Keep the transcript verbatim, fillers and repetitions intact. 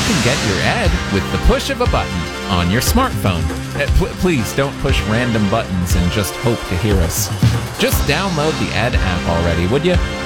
can get your ad with the push of a button on your smartphone. Uh, pl- please don't push random buttons and just hope to hear us. Just download the Ad app already, would you?